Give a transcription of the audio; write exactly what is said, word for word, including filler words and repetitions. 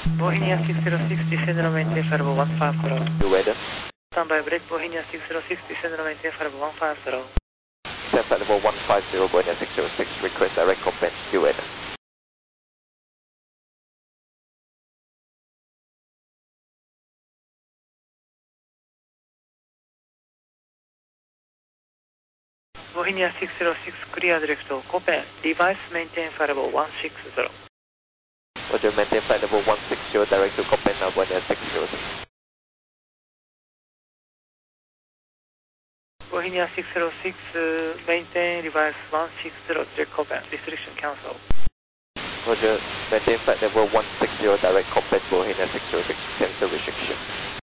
Bohemia six zero six, descend and maintain flight level one five zero. New weather. Standby break, Bohemia six zero six, descend and maintain flight level one five zero. Descend flight level one five zero, Bohemia six zero six, request direct compare, new weather. Bohemia six zero six, clear direct to Copen, device maintain flight level one six zero. Roger, maintain flight level one six zero, direct to Copen, now Bohemia six zero six. Bohemia six zero six, uh, maintain device one six zero, direct Copen, restriction cancel. Roger, maintain flight level one six zero, direct Copen, Bohemia six zero six, cancel restriction.